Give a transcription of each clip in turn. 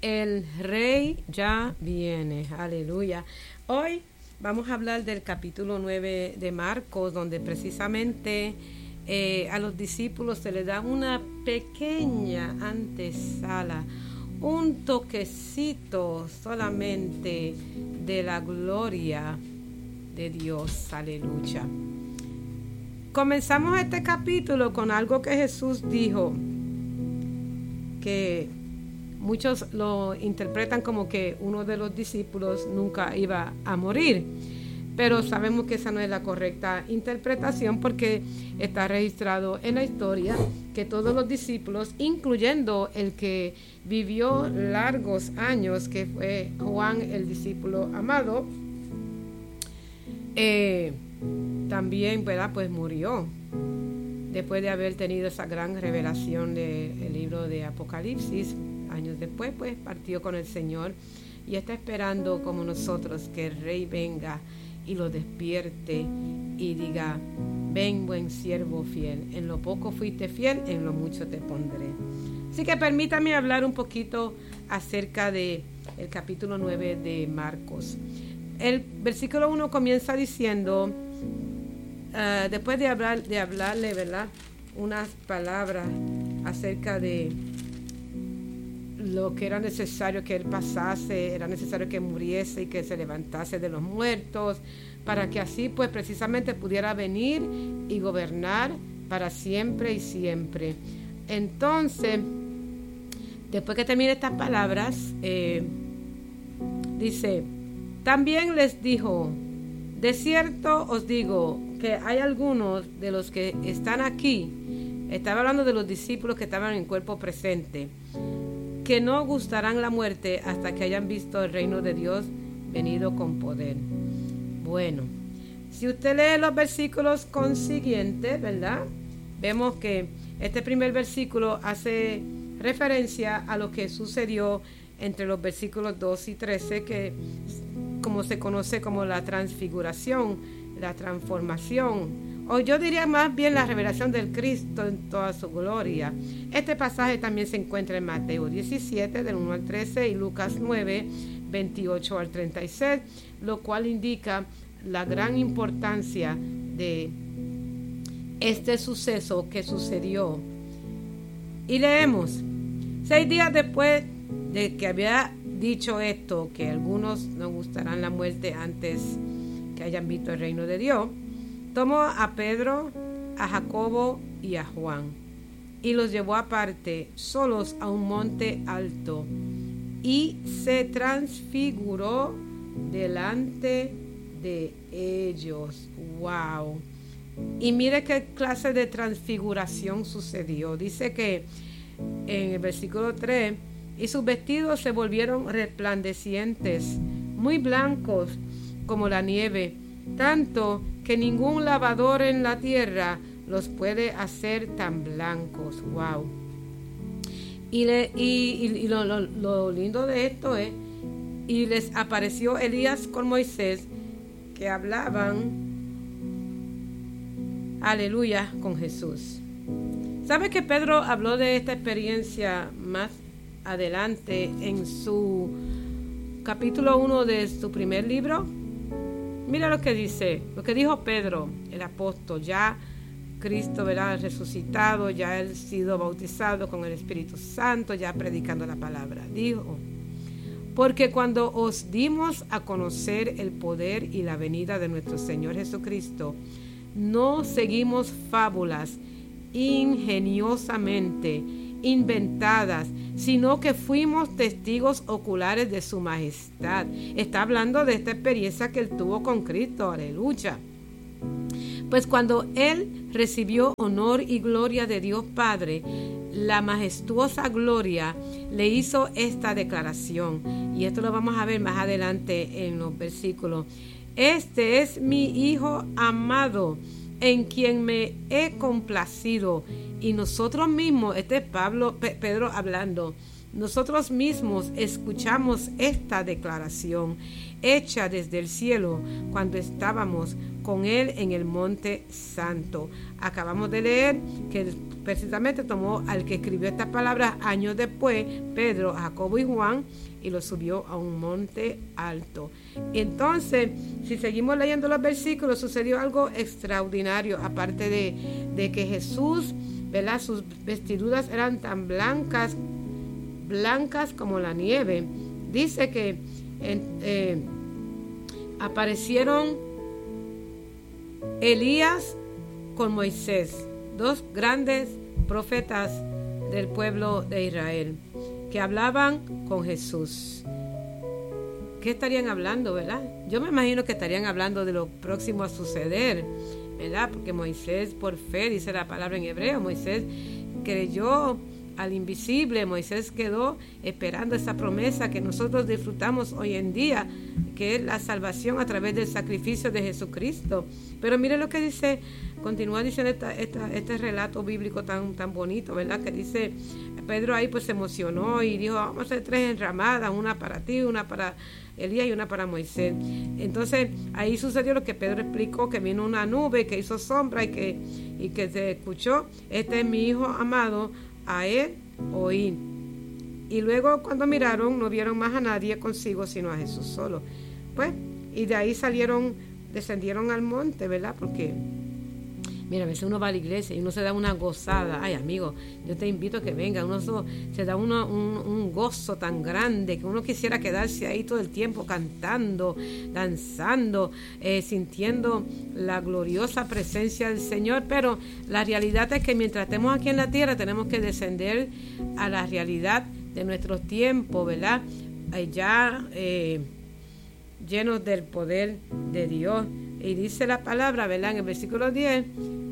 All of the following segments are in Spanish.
El Rey ya viene, aleluya. Hoy vamos a hablar del capítulo 9 de Marcos, donde precisamente a los discípulos se les da una pequeña antesala, un toquecito solamente de la gloria de Dios, aleluya. Comenzamos este capítulo con algo que Jesús dijo, que muchos lo interpretan como que uno de los discípulos nunca iba a morir, pero sabemos que esa no es la correcta interpretación, porque está registrado en la historia que todos los discípulos, incluyendo el que vivió largos años, que fue Juan, el discípulo amado, también, ¿verdad?, pues murió después de haber tenido esa gran revelación del libro de Apocalipsis. Años después, pues partió con el Señor y está esperando, como nosotros, que el Rey venga y lo despierte y diga: ven, buen siervo fiel, en lo poco fuiste fiel, en lo mucho te pondré. Así que permítame hablar un poquito acerca de el capítulo 9 de Marcos. El versículo 1 comienza diciendo, después de hablarle, ¿verdad?, unas palabras acerca de lo que era necesario que él pasase, era necesario que muriese y que se levantase de los muertos, para que así pues precisamente pudiera venir y gobernar para siempre y siempre. Entonces, después que termine estas palabras, dice: también les dijo, de cierto os digo que hay algunos de los que están aquí, estaba hablando de los discípulos que estaban en cuerpo presente, que no gustarán la muerte hasta que hayan visto el reino de Dios venido con poder. Bueno, si usted lee los versículos consiguientes, ¿verdad?, vemos que este primer versículo hace referencia a lo que sucedió entre los versículos 2 y 13, que como se conoce como la transfiguración, la transformación, o yo diría más bien la revelación del Cristo en toda su gloria. Este pasaje también se encuentra en Mateo 17, del 1 al 13, y Lucas 9, 28 al 36, lo cual indica la gran importancia de este suceso que sucedió. Y leemos: 6 días después de que había dicho esto, que algunos no gustarán la muerte antes que hayan visto el reino de Dios, tomó a Pedro, a Jacobo y a Juan, y los llevó aparte, solos, a un monte alto, y se transfiguró delante de ellos. ¡Wow! Y mire qué clase de transfiguración sucedió. Dice que en el versículo 3, y sus vestidos se volvieron resplandecientes, muy blancos como la nieve, tanto que ningún lavador en la tierra los puede hacer tan blancos. Wow. Y lo lindo de esto es, y les apareció Elías con Moisés, que hablaban, aleluya, con Jesús. ¿Sabe que Pedro habló de esta experiencia más adelante en su capítulo 1 de su primer libro? Mira lo que dice, lo que dijo Pedro, el apóstol, ya Cristo, ¿verdad?, resucitado, ya él sido bautizado con el Espíritu Santo, ya predicando la palabra. Dijo: porque cuando os dimos a conocer el poder y la venida de nuestro Señor Jesucristo, no seguimos fábulas ingeniosamente inventadas, sino que fuimos testigos oculares de su majestad. Está hablando de esta experiencia que él tuvo con Cristo, aleluya. Pues cuando él recibió honor y gloria de Dios Padre, la majestuosa gloria le hizo esta declaración, y esto lo vamos a ver más adelante en los versículos: este es mi Hijo amado, en quien me he complacido. Y nosotros mismos, este es Pedro hablando, nosotros mismos escuchamos esta declaración hecha desde el cielo cuando estábamos con él en el monte santo. Acabamos de leer que precisamente tomó al que escribió estas palabras años después, Pedro, Jacobo y Juan, y lo subió a un monte alto. Entonces, si seguimos leyendo los versículos, sucedió algo extraordinario, aparte de que Jesús, ¿verdad?, sus vestiduras eran tan blancas como la nieve. Dice que aparecieron Elías con Moisés, dos grandes profetas del pueblo de Israel, que hablaban con Jesús. ¿Qué estarían hablando, verdad? Yo me imagino que estarían hablando de lo próximo a suceder, ¿verdad? Porque Moisés, por fe, dice la palabra en hebreo, Moisés creyó al invisible. Moisés quedó esperando esa promesa que nosotros disfrutamos hoy en día, que es la salvación a través del sacrificio de Jesucristo. Pero mire lo que dice, continúa diciendo este relato bíblico tan bonito, ¿verdad? Que dice, Pedro ahí pues se emocionó y dijo, vamos a hacer 3 enramadas, una para ti, una para Elías y una para Moisés. Entonces ahí sucedió lo que Pedro explicó, que vino una nube que hizo sombra y que se escuchó, este es mi hijo amado, a él oí. Y luego cuando miraron no vieron más a nadie consigo sino a Jesús solo. Pues, y de ahí descendieron al monte, ¿verdad? Porque mira, a veces uno va a la iglesia y uno se da una gozada. Ay, amigo, yo te invito a que venga. Uno se da un gozo tan grande que uno quisiera quedarse ahí todo el tiempo cantando, danzando, sintiendo la gloriosa presencia del Señor. Pero la realidad es que mientras estemos aquí en la tierra tenemos que descender a la realidad de nuestros tiempos, ¿verdad? Llenos del poder de Dios. Y dice la palabra, ¿verdad?, en el versículo 10,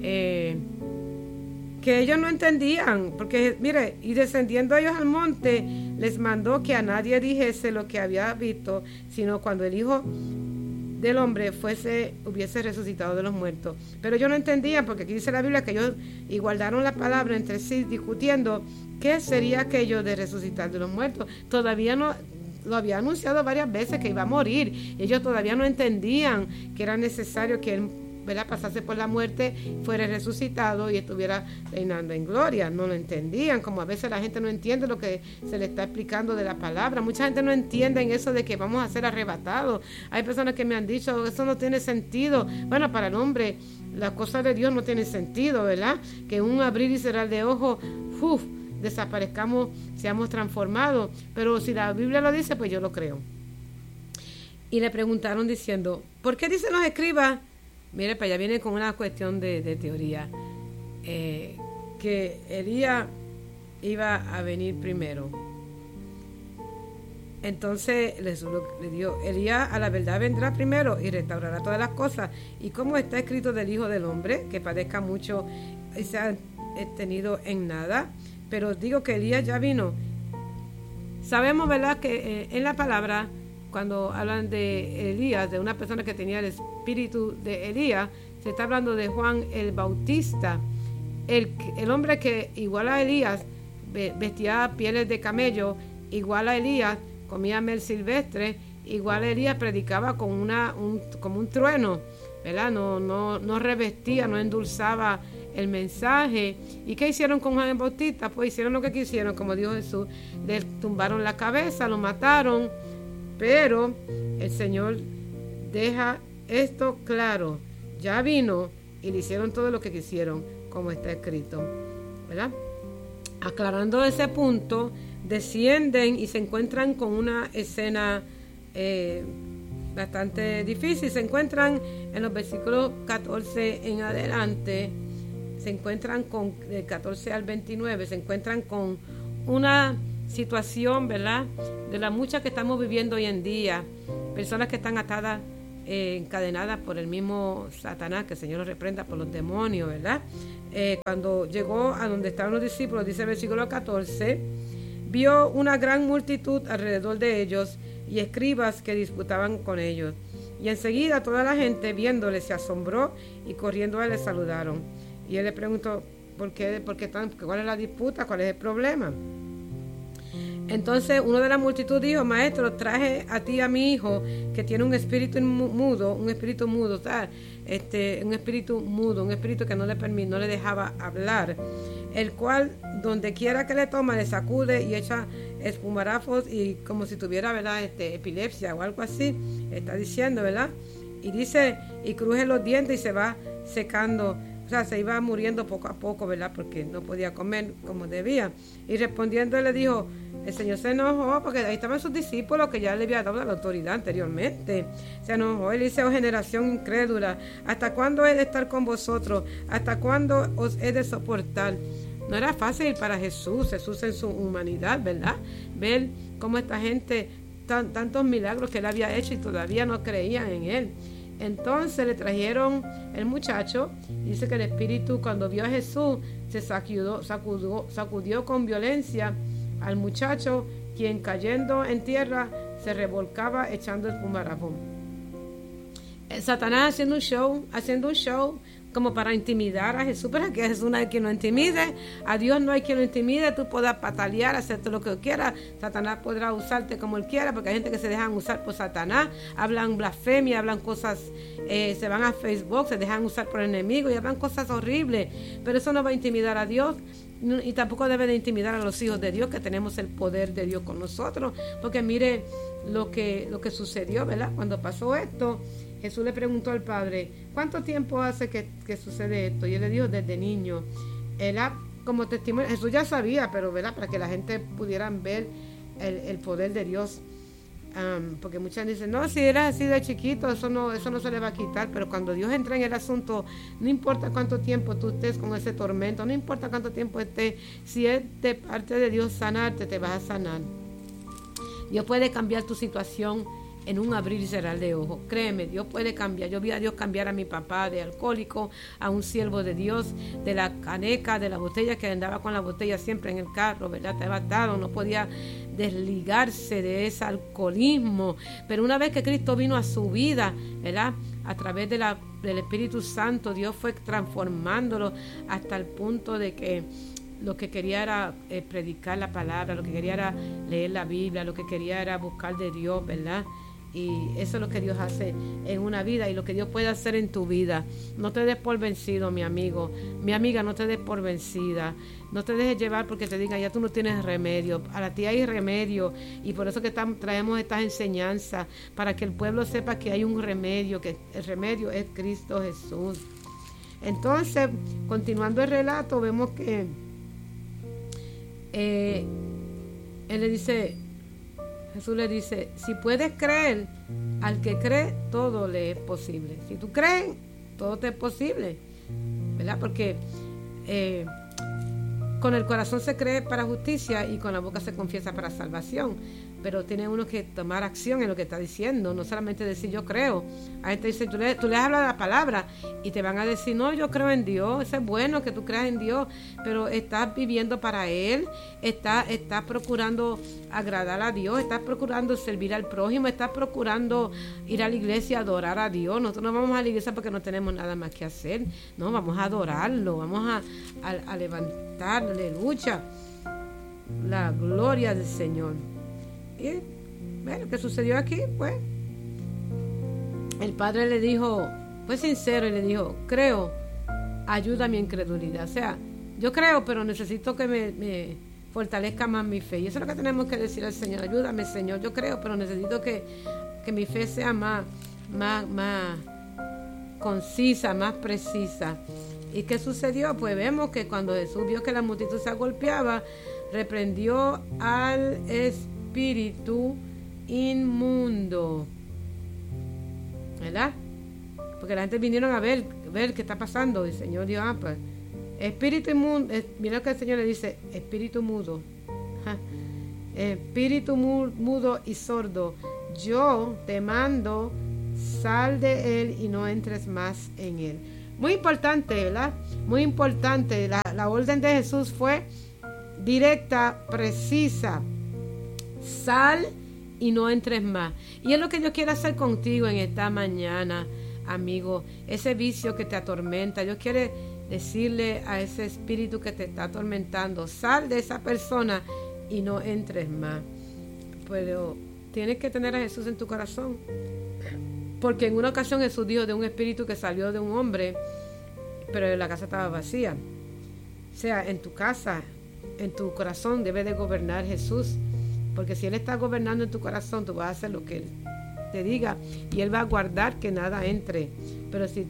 que ellos no entendían, porque mire, y descendiendo ellos al monte, les mandó que a nadie dijese lo que había visto, sino cuando el Hijo del Hombre hubiese resucitado de los muertos. Pero ellos no entendían, porque aquí dice la Biblia que ellos guardaron la palabra entre sí, discutiendo qué sería aquello de resucitar de los muertos. Todavía no lo había anunciado varias veces que iba a morir. Ellos todavía no entendían que era necesario que él, ¿verdad?, pasase por la muerte, fuera resucitado y estuviera reinando en gloria. No lo entendían, como a veces la gente no entiende lo que se le está explicando de la palabra. Mucha gente no entiende en eso de que vamos a ser arrebatados. Hay personas que me han dicho, eso no tiene sentido. Bueno, para el hombre las cosas de Dios no tienen sentido, ¿verdad? Que un abrir y cerrar de ojos, desaparezcamos, seamos transformados. Pero si la Biblia lo dice, pues yo lo creo. Y le preguntaron diciendo, ¿por qué dicen los escribas? Mire, para allá viene con una cuestión de teoría, que Elías iba a venir primero. Entonces le dijo, Elías a la verdad vendrá primero y restaurará todas las cosas. Y como está escrito del Hijo del Hombre, que padezca mucho y sea tenido en nada. Pero digo que Elías ya vino. Sabemos, ¿verdad?, que en la palabra, cuando hablan de Elías, de una persona que tenía el espíritu de Elías, se está hablando de Juan el Bautista, el hombre que igual a Elías vestía pieles de camello, igual a Elías comía mel silvestre, igual a Elías predicaba como un trueno, ¿verdad? No revestía, no endulzaba el mensaje. ¿Y qué hicieron con Juan el Bautista? Pues hicieron lo que quisieron, como dijo Jesús, le tumbaron la cabeza, lo mataron. Pero el Señor deja esto claro, ya vino y le hicieron todo lo que quisieron, como está escrito, ¿verdad? Aclarando ese punto, descienden y se encuentran con una escena bastante difícil. Se encuentran en los versículos 14 en adelante, se encuentran del 14 al 29, se encuentran con una situación, ¿verdad?, de las muchas que estamos viviendo hoy en día, personas que están atadas, encadenadas por el mismo Satanás, que el Señor lo reprenda, por los demonios, ¿verdad? Cuando llegó a donde estaban los discípulos, dice el versículo 14, vio una gran multitud alrededor de ellos y escribas que disputaban con ellos. Y enseguida toda la gente, viéndole, se asombró y corriendo a él le saludaron. Y él le preguntó, ¿cuál es la disputa? ¿Cuál es el problema? Entonces uno de la multitud dijo, maestro, traje a ti a mi hijo que tiene un espíritu mudo, un espíritu que no le dejaba hablar. el cual donde quiera que le toma le sacude y echa espumarajos y como si tuviera, ¿verdad?, epilepsia o algo así, está diciendo, ¿verdad? Y dice, y cruje los dientes y se va secando, o sea, se iba muriendo poco a poco, ¿verdad?, porque no podía comer como debía. Y respondiendo él le dijo, el Señor se enojó porque ahí estaban sus discípulos que ya le había dado la autoridad anteriormente. Se enojó, él dice, oh generación incrédula, ¿hasta cuándo he de estar con vosotros? ¿Hasta cuándo os he de soportar? No era fácil para Jesús en su humanidad, ¿verdad? Ver cómo esta gente, tantos milagros que él había hecho y todavía no creían en él. Entonces le trajeron el muchacho. Dice que el espíritu, cuando vio a Jesús, se sacudió con violencia al muchacho, quien cayendo en tierra se revolcaba echando espumarajos. Satanás haciendo un show como para intimidar a Jesús, pero que a Jesús no hay quien lo intimide, a Dios no hay quien lo intimide. Tú puedas patalear, hacerte lo que quieras, Satanás podrá usarte como él quiera, porque hay gente que se dejan usar por Satanás, hablan blasfemia, hablan cosas, se van a Facebook, se dejan usar por el enemigo y hablan cosas horribles, pero eso no va a intimidar a Dios, y tampoco debe de intimidar a los hijos de Dios, que tenemos el poder de Dios con nosotros, porque mire lo que sucedió, ¿verdad? Cuando pasó esto, Jesús le preguntó al Padre, ¿cuánto tiempo hace que sucede esto? Y él le dijo, desde niño. Él, como testimonio, Jesús ya sabía, pero ¿verdad?, para que la gente pudieran ver el poder de Dios. Porque muchas dicen, no, si eras así de chiquito, eso no se le va a quitar. Pero cuando Dios entra en el asunto, no importa cuánto tiempo tú estés con ese tormento, no importa cuánto tiempo estés, si es de parte de Dios sanarte, te vas a sanar. Dios puede cambiar tu situación en un abrir y cerrar de ojos. Créeme, Dios puede cambiar. Yo vi a Dios cambiar a mi papá de alcohólico a un siervo de Dios, de la caneca, de la botella, que andaba con la botella siempre en el carro, ¿verdad? Estaba atado, no podía desligarse de ese alcoholismo. Pero una vez que Cristo vino a su vida, ¿verdad?, a través del Espíritu Santo, Dios fue transformándolo hasta el punto de que lo que quería era predicar la palabra, lo que quería era leer la Biblia, lo que quería era buscar de Dios, ¿verdad? Y eso es lo que Dios hace en una vida y lo que Dios puede hacer en tu vida. No te des por vencido, mi amigo, mi amiga, no te des por vencida. No te dejes llevar porque te digan, ya tú no tienes remedio. Para ti hay remedio, y por eso que traemos estas enseñanzas, para que el pueblo sepa que hay un remedio, que el remedio es Cristo Jesús. Entonces, continuando el relato, vemos que él le dice, Jesús le dice, si puedes creer, al que cree todo le es posible. Si tú crees, todo te es posible, ¿verdad? Porque con el corazón se cree para justicia y con la boca se confiesa para salvación. Pero tiene uno que tomar acción en lo que está diciendo, no solamente decir yo creo. A gente dice, tú le hablas la palabra y te van a decir, no, yo creo en Dios. Eso es bueno que tú creas en Dios, pero estás viviendo para Él, estás procurando agradar a Dios, estás procurando servir al prójimo, estás procurando ir a la iglesia a adorar a Dios. Nosotros no vamos a la iglesia porque no tenemos nada más que hacer, no, vamos a adorarlo, vamos a levantar, aleluya, la gloria del Señor. Y bueno, ¿qué sucedió aquí? Pues el padre le dijo, fue sincero y le dijo, creo, ayuda a mi incredulidad. O sea, yo creo, pero necesito que me fortalezca más mi fe. Y eso es lo que tenemos que decir al Señor, ayúdame, Señor, yo creo, pero necesito que mi fe sea más concisa, más precisa. ¿Y qué sucedió? Pues vemos que cuando Jesús vio que la multitud se agolpeaba, reprendió al espíritu inmundo, ¿verdad? Porque la gente vinieron a ver qué está pasando. Y el Señor dijo, pues, espíritu inmundo, mira lo que el Señor le dice, espíritu mudo, espíritu mudo y sordo, yo te mando, sal de él y no entres más en él. Muy importante, ¿verdad? Muy importante. La orden de Jesús fue directa, precisa. Sal y no entres más. Y es lo que Dios quiere hacer contigo en esta mañana, amigo. Ese vicio que te atormenta, Dios quiere decirle a ese espíritu que te está atormentando, sal de esa persona y no entres más. Pero tienes que tener a Jesús en tu corazón, porque en una ocasión Jesús dijo de un espíritu que salió de un hombre, pero la casa estaba vacía. O sea, en tu casa, en tu corazón debe de gobernar Jesús, porque si Él está gobernando en tu corazón, tú vas a hacer lo que Él te diga y Él va a guardar que nada entre. Pero si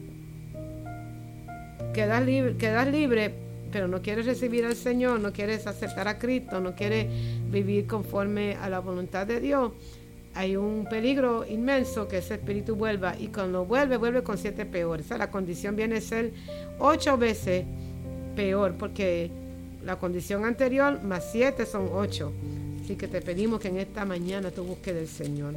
quedas libre, pero no quieres recibir al Señor, no quieres aceptar a Cristo, no quieres vivir conforme a la voluntad de Dios, hay un peligro inmenso que ese espíritu vuelva, y cuando vuelve con 7 peor. O sea, la condición viene a ser 8 veces peor, porque la condición anterior más 7 son 8. Así que te pedimos que en esta mañana tú busques del Señor.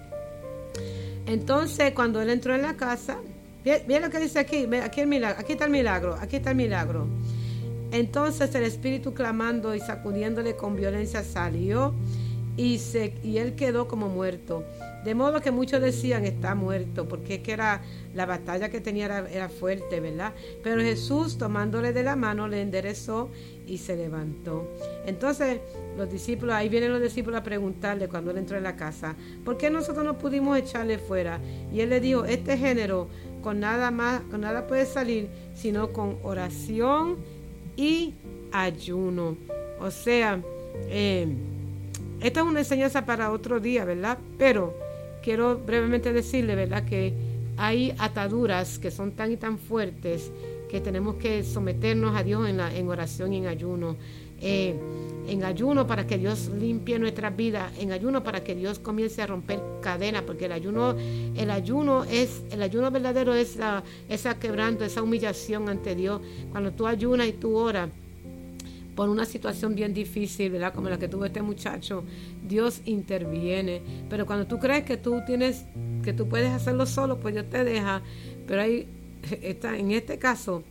Entonces, cuando él entró en la casa, bien lo que dice aquí, aquí está el milagro. Entonces el espíritu, clamando y sacudiéndole con violencia, salió y él quedó como muerto. De modo que muchos decían, está muerto, porque es que la batalla que tenía era fuerte, ¿verdad? Pero Jesús, tomándole de la mano, le enderezó y se levantó. Entonces ahí vienen los discípulos a preguntarle cuando él entró en la casa, ¿por qué nosotros no pudimos echarle fuera? Y él le dijo, este género con nada puede salir, sino con oración y ayuno. O sea, esta es una enseñanza para otro día, ¿verdad? Pero quiero brevemente decirle, ¿verdad?, que hay ataduras que son tan y tan fuertes que tenemos que someternos a Dios en oración y en ayuno. En ayuno para que Dios limpie nuestras vidas, en ayuno para que Dios comience a romper cadenas, porque el ayuno verdadero es esa quebranto, esa humillación ante Dios. Cuando tú ayunas y tú oras por una situación bien difícil, ¿verdad?, como la que tuvo este muchacho, Dios interviene. Pero cuando tú crees que tú puedes hacerlo solo, pues Dios te deja. Pero en este caso,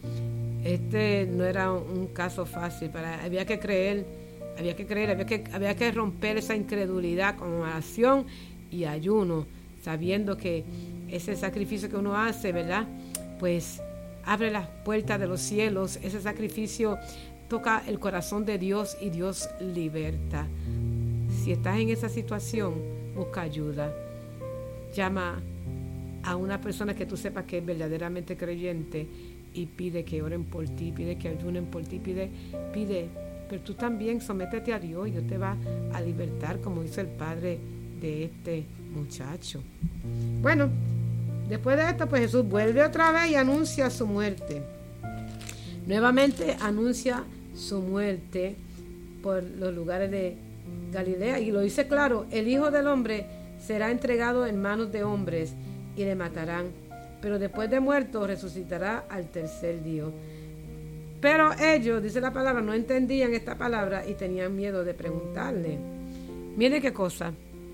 no era un caso fácil. Había que creer, había que romper esa incredulidad con oración y ayuno, sabiendo que ese sacrificio que uno hace, ¿verdad?, pues abre las puertas de los cielos. Ese sacrificio toca el corazón de Dios y Dios liberta. Si estás en esa situación, busca ayuda. Llama a una persona que tú sepas que es verdaderamente creyente y pide que oren por ti, pide que ayunen por ti, pide, pero tú también sométete a Dios y Dios te va a libertar, como hizo el padre de este muchacho. Bueno, después de esto, pues Jesús vuelve otra vez y anuncia su muerte. Nuevamente anuncia su muerte por los lugares de Galilea, y lo dice claro: el Hijo del Hombre será entregado en manos de hombres y le matarán, pero después de muerto resucitará al tercer día. Pero ellos, dice la palabra, no entendían esta palabra y tenían miedo de preguntarle. Mire qué cosa.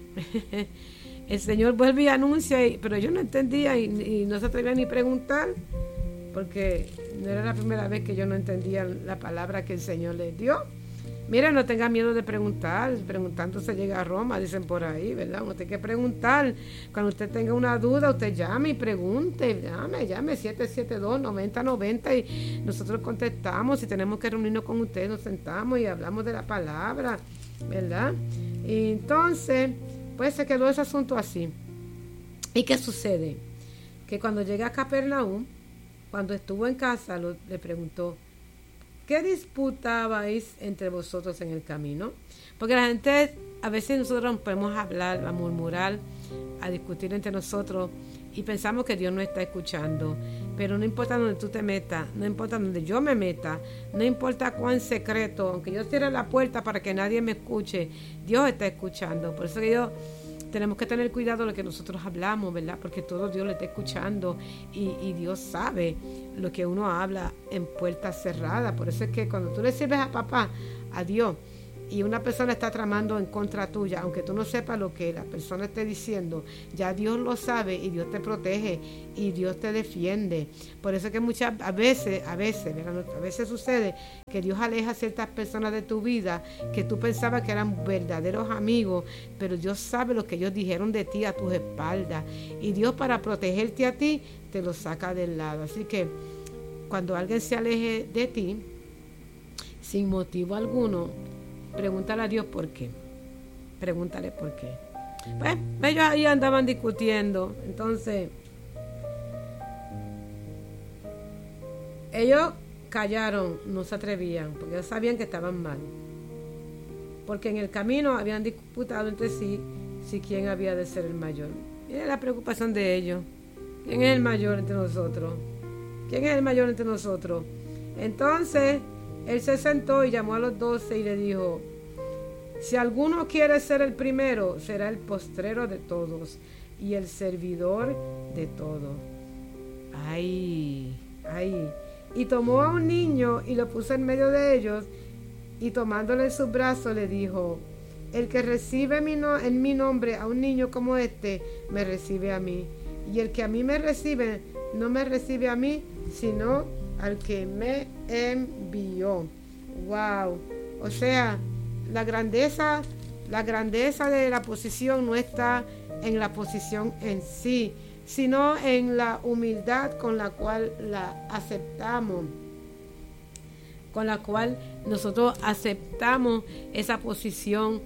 El Señor vuelve y anuncia, pero ellos no entendían y no se atrevían ni preguntar, porque no era la primera vez que ellos no entendían la palabra que el Señor les dio. Mire, no tenga miedo de preguntar, preguntando se llega a Roma, dicen por ahí, ¿verdad? Uno tiene que preguntar. Cuando usted tenga una duda, usted llame y pregunte, llame 772-9090 y nosotros contestamos. Si tenemos que reunirnos con usted, nos sentamos y hablamos de la palabra, ¿verdad? Y entonces, pues se quedó ese asunto así. ¿Y qué sucede? Que cuando llega a Capernaum, cuando estuvo en casa, le preguntó, ¿qué disputabais entre vosotros en el camino? Porque la gente, a veces nosotros podemos hablar, a murmurar, a discutir entre nosotros y pensamos que Dios no está escuchando. Pero no importa donde tú te metas, no importa donde yo me meta, no importa cuán secreto, aunque yo cierre la puerta para que nadie me escuche, Dios está escuchando. Por eso que tenemos que tener cuidado de lo que nosotros hablamos, ¿verdad? Porque todo Dios le está escuchando y Dios sabe lo que uno habla en puertas cerradas. Por eso es que cuando tú le sirves a papá, a Dios, y una persona está tramando en contra tuya, aunque tú no sepas lo que la persona esté diciendo, ya Dios lo sabe y Dios te protege y Dios te defiende. Por eso es que a veces sucede que Dios aleja a ciertas personas de tu vida que tú pensabas que eran verdaderos amigos, pero Dios sabe lo que ellos dijeron de ti a tus espaldas, y Dios, para protegerte a ti, te lo saca del lado. Así que cuando alguien se aleje de ti sin motivo alguno, pregúntale a Dios por qué. Pregúntale por qué. Pues ellos ahí andaban discutiendo. Entonces, ellos callaron, no se atrevían, porque ellos sabían que estaban mal. Porque en el camino habían disputado entre sí si quién había de ser el mayor. Era la preocupación de ellos. ¿Quién es el mayor entre nosotros? ¿Quién es el mayor entre nosotros? Entonces, él se sentó y llamó a los 12 y le dijo: si alguno quiere ser el primero, será el postrero de todos y el servidor de todos. ¡Ay! ¡Ay! Y tomó a un niño y lo puso en medio de ellos, y tomándole en sus brazos le dijo: el que recibe en mi nombre a un niño como este, me recibe a mí. Y el que a mí me recibe, no me recibe a mí, sino al que me envió. ¡Wow! O sea, la grandeza de la posición no está en la posición en sí, sino en la humildad con la cual la aceptamos, con la cual nosotros aceptamos esa posición.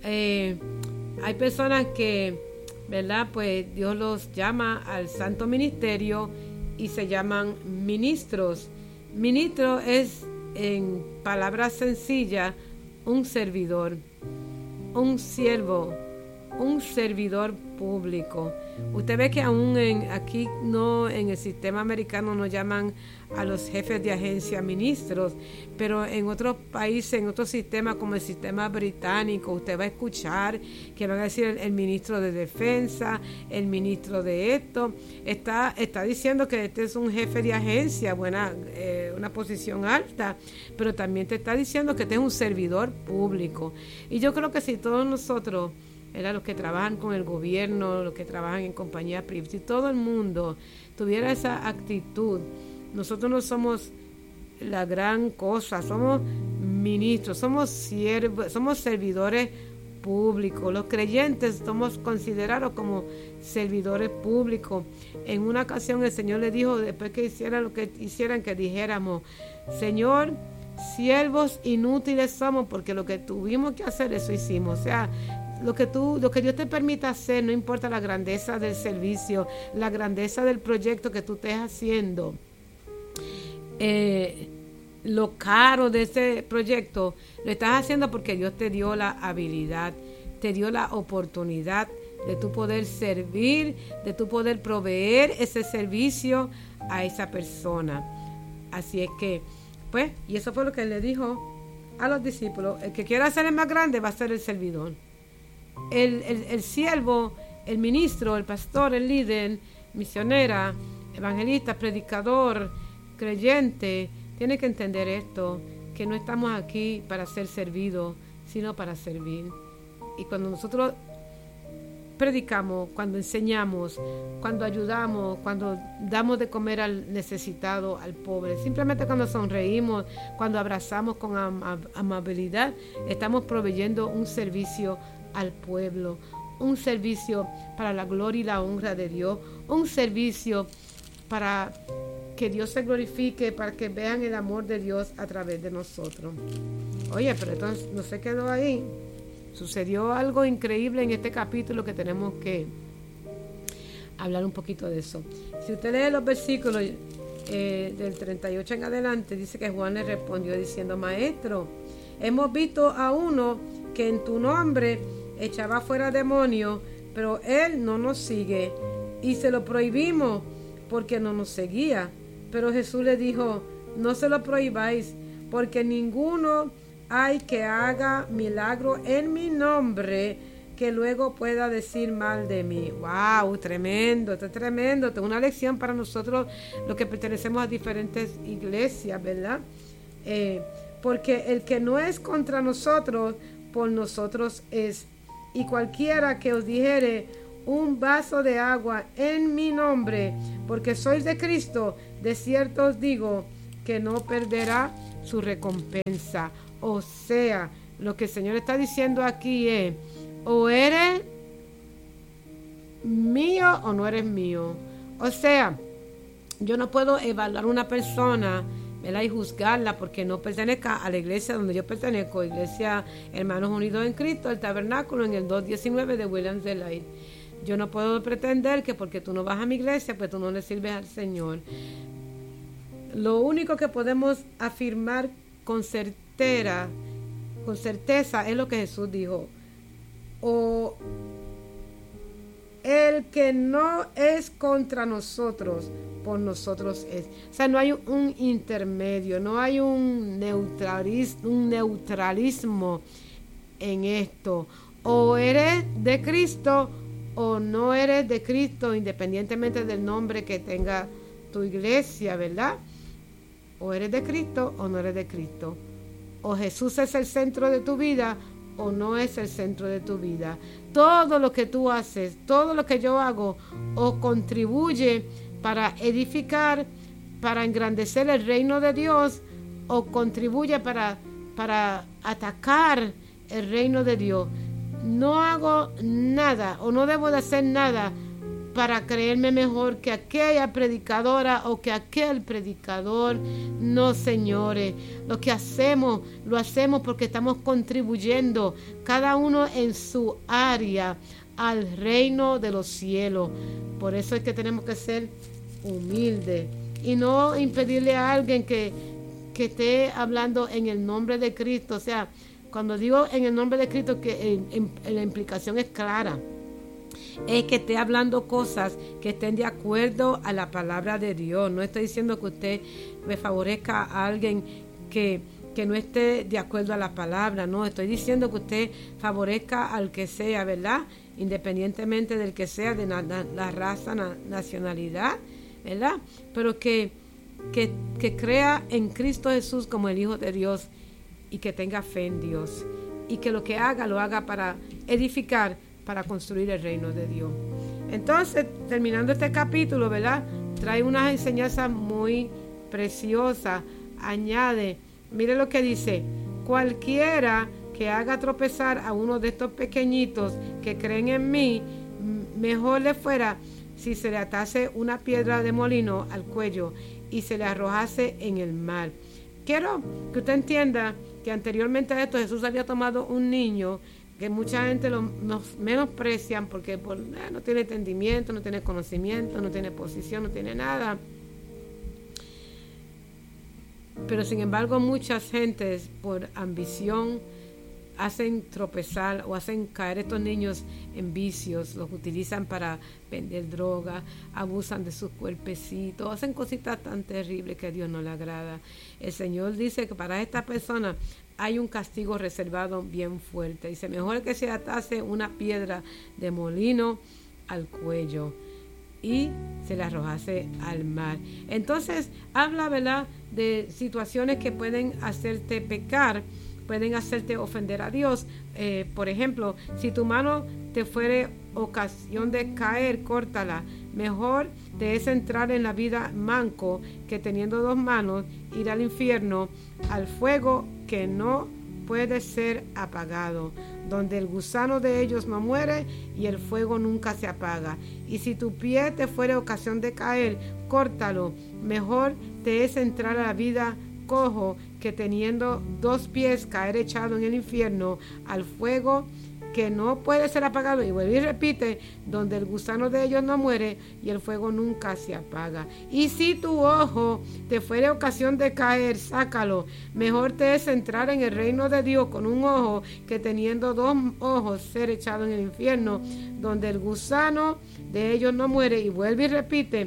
Hay personas que, ¿verdad? Pues Dios los llama al santo ministerio y se llaman ministros. Ministro es, en palabras sencillas, un servidor, un siervo, un servidor público. Usted ve que aún aquí no, en el sistema americano no llaman a los jefes de agencia ministros, pero en otros países, en otros sistemas como el sistema británico, usted va a escuchar que van a decir el ministro de defensa, el ministro de esto. Está diciendo que este es un jefe de agencia, una posición alta, pero también te está diciendo que este es un servidor público. Y yo creo que si todos nosotros, los que trabajan con el gobierno, los que trabajan en compañías privadas, si todo el mundo tuviera esa actitud, nosotros no somos la gran cosa, somos ministros, somos siervos, somos servidores públicos. Los creyentes somos considerados como servidores públicos. En una ocasión el Señor le dijo, después que hicieran lo que hicieran, que dijéramos: Señor, siervos inútiles somos, porque lo que tuvimos que hacer, eso hicimos. O sea, lo que Dios te permita hacer, no importa la grandeza del servicio, la grandeza del proyecto que tú estés haciendo, lo caro de ese proyecto, lo estás haciendo porque Dios te dio la habilidad, te dio la oportunidad de tú poder servir, de tú poder proveer ese servicio a esa persona. Así es que, pues, y eso fue lo que él le dijo a los discípulos: el que quiera ser el más grande va a ser el servidor. El siervo, el ministro, el pastor, el líder, misionera, evangelista, predicador, creyente, tiene que entender esto, que no estamos aquí para ser servidos, sino para servir. Y cuando nosotros predicamos, cuando enseñamos, cuando ayudamos, cuando damos de comer al necesitado, al pobre, simplemente cuando sonreímos, cuando abrazamos con amabilidad, estamos proveyendo un servicio al pueblo, un servicio para la gloria y la honra de Dios, un servicio para que Dios se glorifique, para que vean el amor de Dios a través de nosotros. Oye, pero entonces no se quedó ahí. Sucedió algo increíble en este capítulo que tenemos que hablar un poquito de eso. Si usted lee los versículos del 38 en adelante, dice que Juan le respondió diciendo: Maestro, hemos visto a uno que en tu nombre echaba fuera demonios, pero él no nos sigue, y se lo prohibimos porque no nos seguía. Pero Jesús le dijo: no se lo prohibáis, porque ninguno hay que haga milagro en mi nombre que luego pueda decir mal de mí. ¡Wow! Tremendo, esto es tremendo. Esto es una lección para nosotros, los que pertenecemos a diferentes iglesias, ¿verdad? Porque el que no es contra nosotros, por nosotros es. Y cualquiera que os dijere un vaso de agua en mi nombre, porque sois de Cristo, de cierto os digo que no perderá su recompensa. O sea, lo que el Señor está diciendo aquí es: o eres mío o no eres mío. O sea, yo no puedo evaluar a una persona, ¿verdad?, y juzgarla porque no pertenezca a la iglesia donde yo pertenezco, Iglesia Hermanos Unidos en Cristo, el Tabernáculo, en el 219 de Williams de Light. Yo no puedo pretender que porque tú no vas a mi iglesia, pues tú no le sirves al Señor. Lo único que podemos afirmar con certeza es lo que Jesús dijo. O el que no es contra nosotros, por nosotros es. O sea, no hay un intermedio, no hay un neutralismo en esto. O eres de Cristo o no eres de Cristo, independientemente del nombre que tenga tu iglesia, ¿verdad? O eres de Cristo o no eres de Cristo. O Jesús es el centro de tu vida o no es el centro de tu vida. Todo lo que tú haces, todo lo que yo hago, o contribuye para edificar, para engrandecer el reino de Dios, o contribuye para atacar el reino de Dios. No hago nada o no debo de hacer nada para creerme mejor que aquella predicadora o que aquel predicador. No, señores, lo que hacemos, lo hacemos porque estamos contribuyendo, cada uno en su área, al reino de los cielos. Por eso es que tenemos que ser humildes y no impedirle a alguien que esté hablando en el nombre de Cristo. O sea, cuando digo en el nombre de Cristo, que la implicación es clara. Es que esté hablando cosas que estén de acuerdo a la palabra de Dios. No estoy diciendo que usted me favorezca a alguien que no esté de acuerdo a la palabra. No, estoy diciendo que usted favorezca al que sea, ¿verdad? Independientemente del que sea, de la raza, nacionalidad, ¿verdad? Pero que crea en Cristo Jesús como el Hijo de Dios y que tenga fe en Dios. Y que lo que haga, lo haga para edificar, para construir el reino de Dios. Entonces, terminando este capítulo, ¿verdad? Trae unas enseñanzas muy preciosas. Añade, mire lo que dice: cualquiera que haga tropezar a uno de estos pequeñitos que creen en mí, mejor le fuera si se le atase una piedra de molino al cuello y se le arrojase en el mar. Quiero que usted entienda que anteriormente a esto Jesús había tomado un niño que mucha gente nos menosprecian porque no tiene entendimiento, no tiene conocimiento, no tiene posición, no tiene nada. Pero sin embargo muchas gentes por ambición hacen tropezar o hacen caer estos niños en vicios, los utilizan para vender droga, abusan de sus cuerpecitos, hacen cositas tan terribles que a Dios no le agrada. El Señor dice que para esta persona hay un castigo reservado bien fuerte. Dice, mejor que se atase una piedra de molino al cuello y se la arrojase al mar. Entonces habla, ¿verdad?, de situaciones que pueden hacerte pecar, pueden hacerte ofender a Dios. Por ejemplo, si tu mano te fuere ocasión de caer, córtala. Mejor te es entrar en la vida manco que teniendo dos manos ir al infierno, al fuego que no puede ser apagado, donde el gusano de ellos no muere y el fuego nunca se apaga. Y si tu pie te fuere ocasión de caer, córtalo. Mejor te es entrar a la vida cojo que teniendo dos pies caer echado en el infierno, al fuego que no puede ser apagado. Y vuelve y repite, donde el gusano de ellos no muere y el fuego nunca se apaga. Y si tu ojo te fuere ocasión de caer, sácalo. Mejor te es entrar en el reino de Dios con un ojo que teniendo dos ojos ser echado en el infierno, donde el gusano de ellos no muere. Y vuelve y repite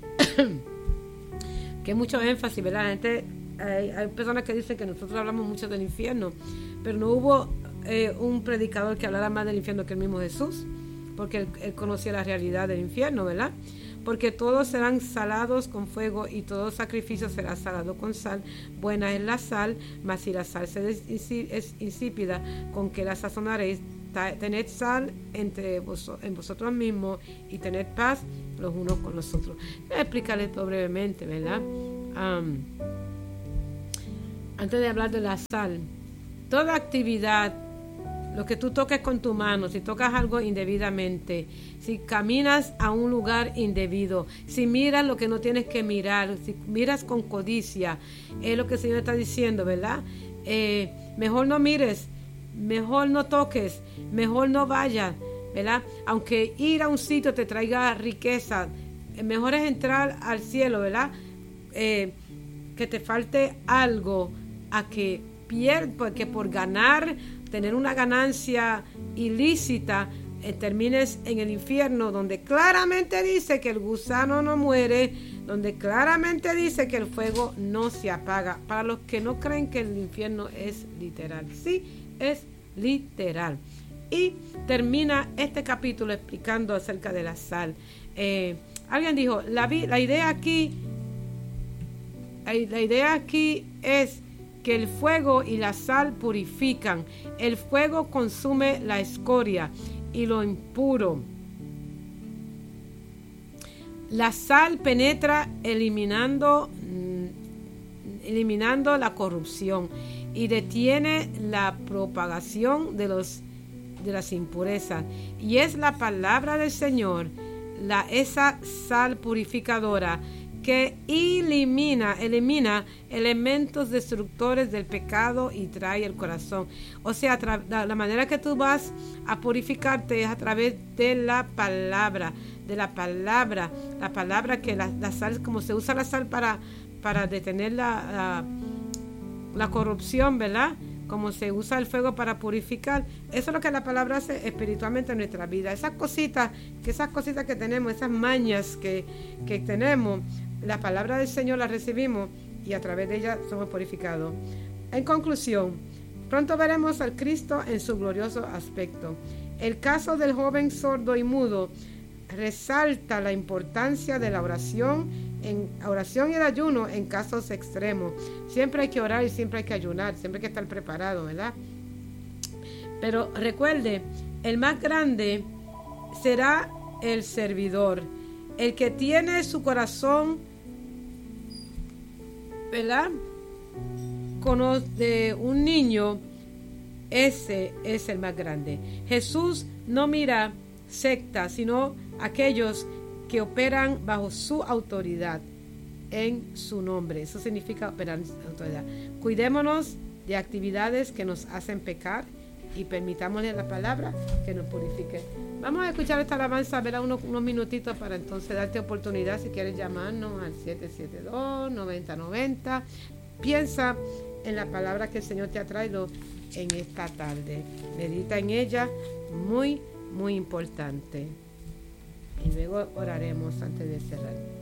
que mucho énfasis, ¿verdad? La gente, hay personas que dicen que nosotros hablamos mucho del infierno, pero no hubo un predicador que hablara más del infierno que el mismo Jesús, porque él conocía la realidad del infierno, ¿verdad? Porque todos serán salados con fuego y todo sacrificio será salado con sal. Buena es la sal, mas si la sal es insípida, ¿con qué la sazonaréis? Tened sal en vosotros mismos y tened paz los unos con los otros. Voy a explicarle esto brevemente, ¿verdad? Antes de hablar de la sal, toda actividad, lo que tú toques con tu mano, si tocas algo indebidamente, si caminas a un lugar indebido, si miras lo que no tienes que mirar, si miras con codicia, es lo que el Señor está diciendo, ¿verdad? Mejor no mires, mejor no toques, mejor no vayas, ¿verdad? Aunque ir a un sitio te traiga riqueza, mejor es entrar al cielo, ¿verdad? que te falte algo a que porque por ganar, tener una ganancia ilícita, termines en el infierno, donde claramente dice que el gusano no muere, donde claramente dice que el fuego no se apaga. Para los que no creen que el infierno es literal, sí, es literal. Y termina este capítulo explicando acerca de la sal. Alguien dijo, la idea aquí es que el fuego y la sal purifican. El fuego consume la escoria y lo impuro. La sal penetra eliminando la corrupción y detiene la propagación de las impurezas. Y es la palabra del Señor, esa sal purificadora que elimina elementos destructores del pecado y trae el corazón. O sea, la manera que tú vas a purificarte es a través de la palabra, la palabra que la sal, como se usa la sal para detener la corrupción, ¿verdad? Como se usa el fuego para purificar. Eso es lo que la palabra hace espiritualmente en nuestra vida. Esas cositas que tenemos, esas mañas que tenemos, la palabra del Señor la recibimos y a través de ella somos purificados. En conclusión, pronto veremos al Cristo en su glorioso aspecto. El caso del joven sordo y mudo resalta la importancia de la oración y el ayuno en casos extremos. Siempre hay que orar y siempre hay que ayunar, siempre hay que estar preparado, ¿verdad? Pero recuerde, el más grande será el servidor, el que tiene su corazón, ¿verdad?, de un niño. Ese es el más grande. Jesús no mira sectas, sino aquellos que operan bajo su autoridad en su nombre. Eso significa operar en su autoridad. Cuidémonos de actividades que nos hacen pecar y permitámosle a la palabra que nos purifique. Vamos a escuchar esta alabanza, verá unos minutitos para entonces darte oportunidad si quieres llamarnos al 772-9090. Piensa en la palabra que el Señor te ha traído en esta tarde. Medita en ella, muy, muy importante. Y luego oraremos antes de cerrar.